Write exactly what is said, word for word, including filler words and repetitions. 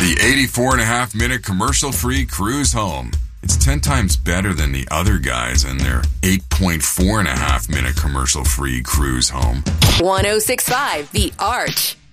The eighty-four and a half minute commercial-free cruise home. It's ten times better than the other guys and their eight point four and a half minute commercial-free cruise home. one oh six point five The Arch.